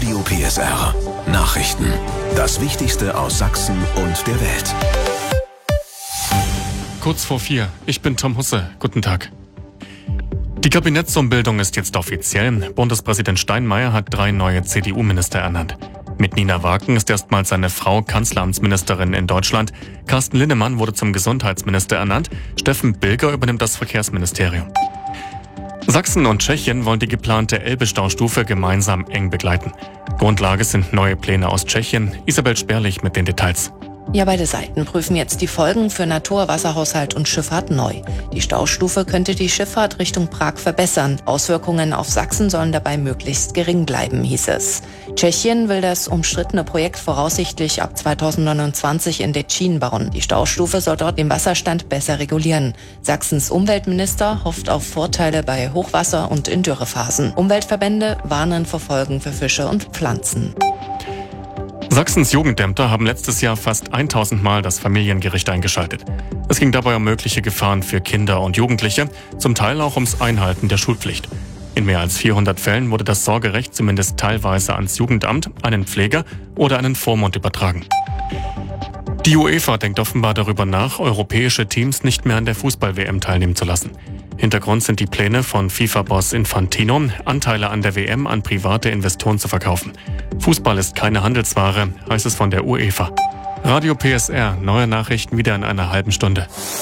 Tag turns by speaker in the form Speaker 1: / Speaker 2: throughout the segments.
Speaker 1: Radio PSR. Nachrichten. Das Wichtigste aus Sachsen und der Welt.
Speaker 2: Kurz vor 4. Ich bin Tom Husse. Guten Tag. Die Kabinettsumbildung ist jetzt offiziell. Bundespräsident Steinmeier hat 3 neue CDU-Minister ernannt. Mit Nina Wagen ist erstmals seine Frau Kanzleramtsministerin in Deutschland. Carsten Linnemann wurde zum Gesundheitsminister ernannt. Steffen Bilger übernimmt das Verkehrsministerium. Sachsen und Tschechien wollen die geplante Elbe-Staustufe gemeinsam eng begleiten. Grundlage sind neue Pläne aus Tschechien. Isabel Sperlich mit den Details.
Speaker 3: Ja, beide Seiten prüfen jetzt die Folgen für Natur, Wasserhaushalt und Schifffahrt neu. Die Staustufe könnte die Schifffahrt Richtung Prag verbessern. Auswirkungen auf Sachsen sollen dabei möglichst gering bleiben, hieß es. Tschechien will das umstrittene Projekt voraussichtlich ab 2029 in Děčín bauen. Die Staustufe soll dort den Wasserstand besser regulieren. Sachsens Umweltminister hofft auf Vorteile bei Hochwasser und in Dürrephasen. Umweltverbände warnen vor Folgen für Fische und Pflanzen.
Speaker 2: Sachsens Jugendämter haben letztes Jahr fast 1000 Mal das Familiengericht eingeschaltet. Es ging dabei um mögliche Gefahren für Kinder und Jugendliche, zum Teil auch ums Einhalten der Schulpflicht. In mehr als 400 Fällen wurde das Sorgerecht zumindest teilweise ans Jugendamt, einen Pfleger oder einen Vormund übertragen. Die UEFA denkt offenbar darüber nach, europäische Teams nicht mehr an der Fußball-WM teilnehmen zu lassen. Hintergrund sind die Pläne von FIFA-Boss Infantino, Anteile an der WM an private Investoren zu verkaufen. Fußball ist keine Handelsware, heißt es von der UEFA. Radio PSR, neue Nachrichten wieder in einer halben Stunde.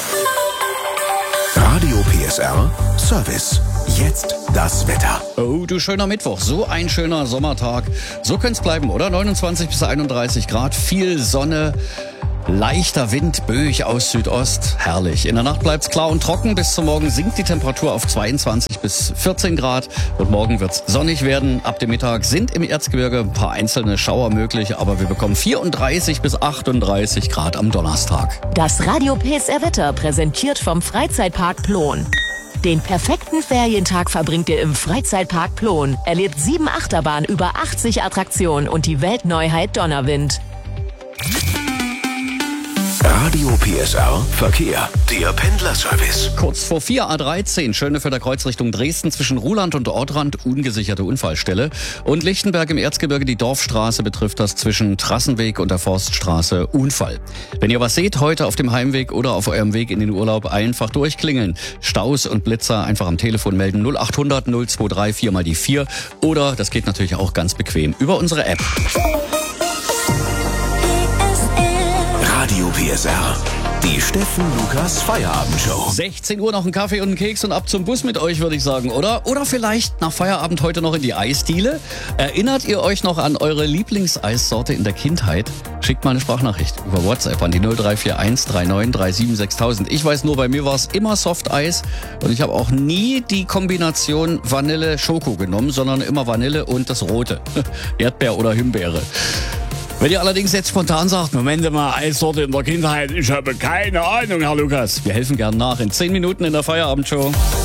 Speaker 1: Radio PSR Service. Jetzt das Wetter.
Speaker 4: Oh, du schöner Mittwoch. So ein schöner Sommertag. So könnte es bleiben, oder? 29 bis 31 Grad, viel Sonne. Leichter Wind, böig aus Südost. Herrlich. In der Nacht bleibt's klar und trocken. Bis zum Morgen sinkt die Temperatur auf 22 bis 14 Grad. Und morgen wird's sonnig werden. Ab dem Mittag sind im Erzgebirge ein paar einzelne Schauer möglich. Aber wir bekommen 34 bis 38 Grad am Donnerstag.
Speaker 5: Das Radio PSR Wetter präsentiert vom Freizeitpark Plon. Den perfekten Ferientag verbringt ihr im Freizeitpark Plon. Erlebt 7 Achterbahnen, über 80 Attraktionen und die Weltneuheit Donnerwind.
Speaker 1: Radio PSR Verkehr. Der Pendlerservice.
Speaker 4: Kurz vor 4 A13, Schöneförder Kreuzrichtung Dresden zwischen Ruhland und Ortrand, ungesicherte Unfallstelle. Und Lichtenberg im Erzgebirge, die Dorfstraße betrifft das zwischen Trassenweg und der Forststraße, Unfall. Wenn ihr was seht, heute auf dem Heimweg oder auf eurem Weg in den Urlaub, einfach durchklingeln. Staus und Blitzer einfach am Telefon melden 0800 023 4 mal die 4 oder, das geht natürlich auch ganz bequem, über unsere App.
Speaker 1: Radio PSR. Die Steffen Lukas Feierabendshow.
Speaker 4: 16 Uhr noch ein Kaffee und einen Keks und ab zum Bus mit euch, würde ich sagen, oder? Oder vielleicht nach Feierabend heute noch in die Eisdiele? Erinnert ihr euch noch an eure Lieblingseissorte in der Kindheit? Schickt mal eine Sprachnachricht über WhatsApp an die 0341 39 37 6000. Ich weiß nur, bei mir war es immer Softeis und ich habe auch nie die Kombination Vanille-Schoko genommen, sondern immer Vanille und das Rote. Erdbeer oder Himbeere. Wenn ihr allerdings jetzt spontan sagt, Moment mal, Eissorte in der Kindheit, ich habe keine Ahnung, Herr Lukas. Wir helfen gern nach in 10 Minuten in der Feierabendshow.